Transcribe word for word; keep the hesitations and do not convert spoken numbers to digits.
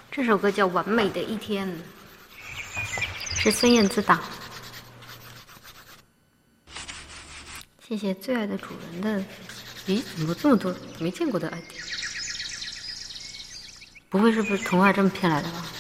这首歌叫《完美的一天》，是孙燕姿打。谢谢最爱的主人的，咦，怎么这么多没见过的 I D？ 不会是不是童话这么骗来的吧？